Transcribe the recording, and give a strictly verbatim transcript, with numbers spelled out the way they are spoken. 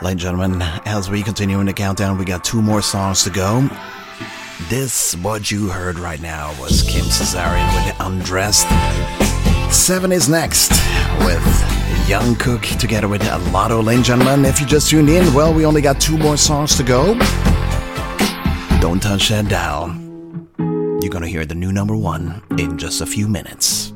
and gentlemen, as we continue in the countdown, we got two more songs to go. This, what you heard right now, was Kim Cesarion with Undressed. Seven is next with Young Cook together with Lotto. Ladies and gentlemen, if you just tuned in, well, we only got two more songs to go. Don't touch that dial. You're gonna hear the new number one in just a few minutes.